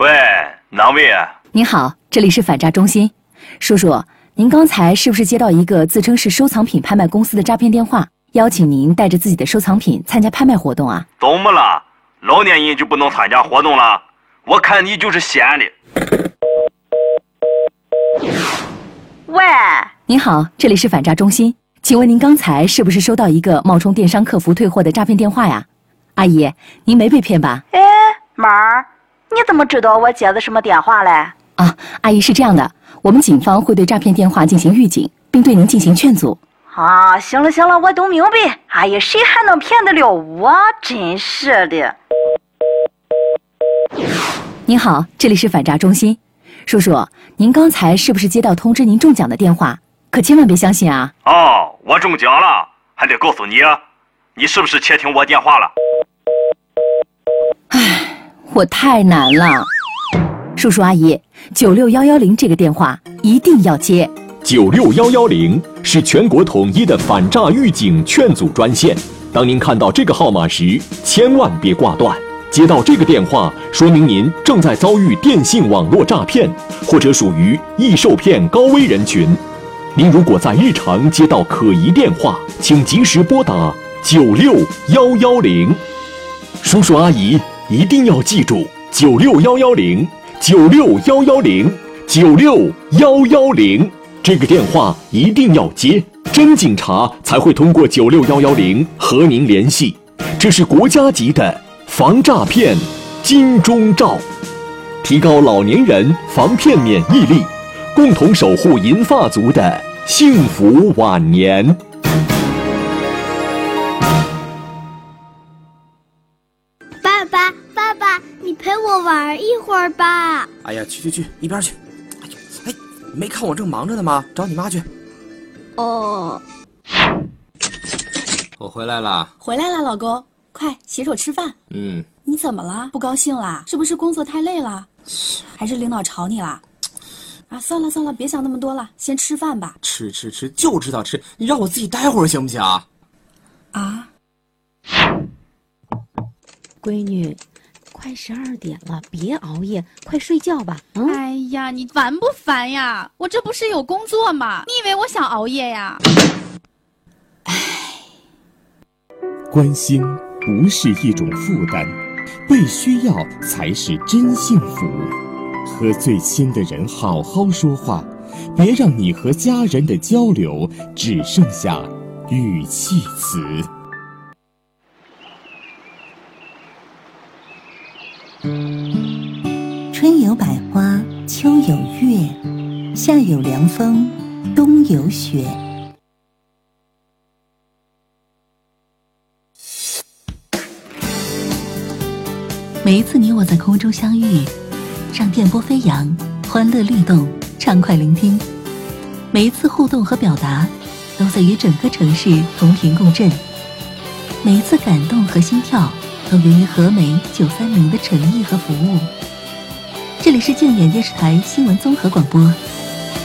喂，哪位啊？ 您好，这里是反诈中心。叔叔，您刚才是不是接到一个自称是收藏品拍卖公司的诈骗电话，邀请您带着自己的收藏品参加拍卖活动啊？ 怎么了？老年人就不能参加活动了？我看你就是闲的。 喂， 您好，这里是反诈中心，请问您刚才是不是收到一个冒充电商客服退货的诈骗电话呀？阿姨，您没被骗吧？ 哎，妈儿，你怎么知道我接的什么电话嘞？ 啊，阿姨是这样的，我们警方会对诈骗电话进行预警，并对您进行劝阻。 啊，行了行了，我都明白。哎呀，谁还能骗得了我？真是的。 您好，这里是反诈中心。叔叔，您刚才是不是接到通知您中奖的电话？可千万别相信啊！ 哦，我中奖了，还得告诉你，你是不是窃听我电话了？ 唉，我太难了。叔叔阿姨，96110这个电话一定要接。 96110是全国统一的反诈预警劝阻专线。当您看到这个号码时，千万别挂断。接到这个电话，说明您正在遭遇电信网络诈骗，或者属于易受骗高危人群。您如果在日常接到可疑电话，请及时拨打96110。叔叔阿姨一定要记住96110，96110，96110，这个电话一定要接，真警察才会通过96110和您联系。这是国家级的防诈骗金钟罩，提高老年人防骗免疫力，共同守护银发族的幸福晚年。 爸爸，你陪我玩一会儿吧。 哎呀，去，一边去。哎，没看我正忙着呢吗？找你妈去。 哦， 我回来了。 回来了，老公，快洗手吃饭。你怎么了？不高兴啦？是不是工作太累了？还是领导吵你啦？啊，算了，别想那么多了，先吃饭吧。 吃，就知道吃。你让我自己待会儿行不行啊？ 啊， 闺女，快12点了，别熬夜，快睡觉吧。 哎呀，你烦不烦呀？我这不是有工作吗？你以为我想熬夜呀？ 关心不是一种负担，被需要才是真幸福。和最亲的人好好说话，别让你和家人的交流只剩下语气词。 春有百花，秋有月，夏有凉风，冬有雪。每一次你我在空中相遇，让电波飞扬，欢乐律动，畅快聆听。每一次互动和表达，都在与整个城市同频共振。每一次感动和心跳，都源于和美930的诚意和服务。这里是静远电视台新闻综合广播